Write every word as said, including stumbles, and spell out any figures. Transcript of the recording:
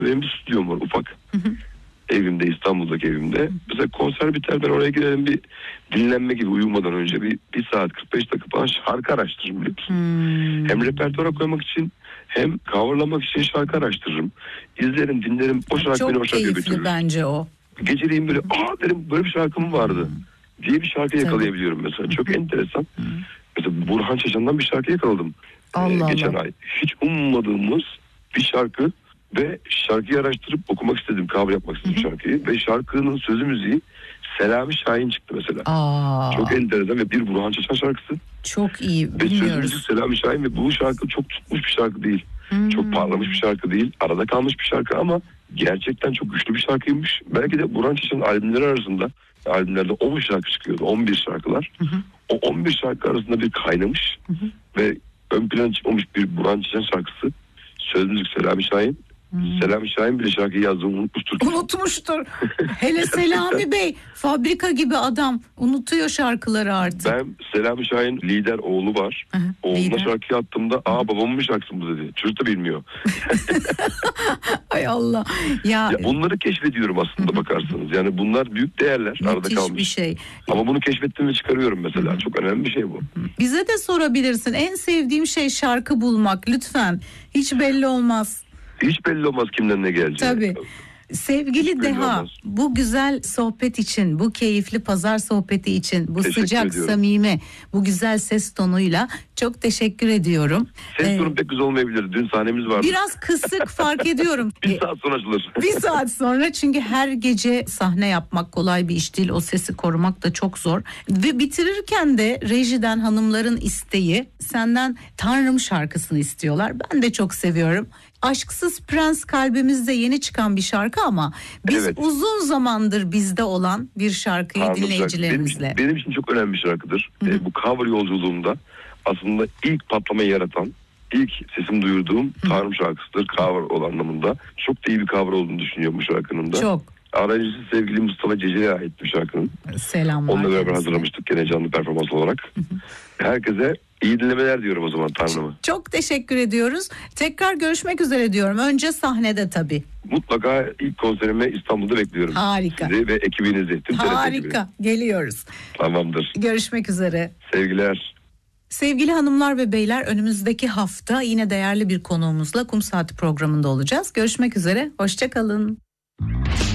Benim bir stüdyom var ufak. Hı hı. Evimde, İstanbul'daki evimde. Hı. Mesela konser biter, ben oraya giderim, bir dinlenme gibi, uyumadan önce bir, bir saat kırk beş dakika falan şarkı araştırırım, biliyor musun? Hmm. Hem repertuara koymak için hem coverlamak için şarkı araştırırım. İzlerim, dinlerim, o şarkı çok beni o şarkıya götürür. Çok keyifli bence o. Geceleyin böyle, aa derim, böyle bir şarkım vardı hmm. diye bir şarkı yakalayabiliyorum mesela. Çok hmm. enteresan. Hmm. Mesela Burhan Çeşan'dan bir şarkı yakaladım. Allah ee, geçen Allah. ay. Hiç ummadığımız bir şarkı ve şarkıyı araştırıp okumak istedim, cover yapmak istedim Hı-hı. şarkıyı ve şarkının sözü müziği Selami Şahin çıktı mesela. Aa. Çok enteresan ve bir Burhan Çeşan şarkısı. Çok iyi, bilmiyoruz. Ve sözü müziği Selami Şahin ve bu şarkı çok tutmuş bir şarkı değil. Hmm. Çok parlamış bir şarkı değil. Arada kalmış bir şarkı ama gerçekten çok güçlü bir şarkıymış. Belki de Burhan Çeşan'ın albümleri arasında, albümlerde on şarkı çıkıyordu, on bir şarkılar. Hı hı. O on bir şarkı arasında bir kaynamış hı hı. ve ön plana çıkmamış bir Burhan Çeşan şarkısı. Söz müzik Selami Şahin. Hmm. Selami Şahin bile şarkıyı yazdığını unutmuştur. Unutmuştur. Hele Selami Bey fabrika gibi adam, unutuyor şarkıları artık. Ben Selami Şahin lider oğlu var. Hı hı, Oğluna lider. Şarkıyı attığımda aa babamın şarkısı bu dedi. Çocuk da bilmiyor. Ay Allah. Ya, ya bunları keşfediyorum aslında, bakarsanız. Yani bunlar büyük değerler. Müthiş arada kalmış. bir şey. Ama bunu keşfettim ve çıkarıyorum mesela. Hı. Çok önemli bir şey bu. Bize de sorabilirsin. En sevdiğim şey şarkı bulmak lütfen. Hiç belli olmaz. Hiç belli olmaz kimden ne geleceği. Tabii. Sevgili Deha, olmaz. Bu güzel sohbet için, bu keyifli pazar sohbeti için, bu teşekkür sıcak, ediyorum. Samimi, bu güzel ses tonuyla çok teşekkür ediyorum. Ses ee, tonu pek güzel olmayabilir. Dün sahnemiz vardı. Biraz kısık fark ediyorum. Bir saat sonra açılır. Bir saat sonra, çünkü her gece sahne yapmak kolay bir iş değil. O sesi korumak da çok zor. Ve bitirirken de rejiden hanımların isteği, senden Tanrım şarkısını istiyorlar. Ben de çok seviyorum. Aşksız Prens kalbimizde yeni çıkan bir şarkı ama biz evet. uzun zamandır bizde olan bir şarkıyı Tanrım dinleyicilerimizle. Benim, benim için çok önemli bir şarkıdır. Ee, bu cover yolculuğumda aslında ilk patlamayı yaratan, ilk sesimi duyurduğum Tanrım şarkısıdır, cover olan anlamında. Çok da iyi bir cover olduğunu düşünüyorum bu şarkının da. Çok. Arayıcısı sevgili Mustafa Ceceli'ye ait bir şarkının. Selamlar. Onunla beraber hazırlamıştık gene canlı performans olarak. Herkese iyi dinlemeler diyorum o zaman Tanrım'a. Çok teşekkür ediyoruz. Tekrar görüşmek üzere diyorum. Önce sahnede tabii. Mutlaka ilk konserime İstanbul'da bekliyorum. Harika. Sizi ve ekibinizi. Tüm Harika. Geliyoruz. Tamamdır. Görüşmek üzere. Sevgiler. Sevgili hanımlar ve beyler, önümüzdeki hafta yine değerli bir konuğumuzla Kum Saati programında olacağız. Görüşmek üzere. Hoşça kalın.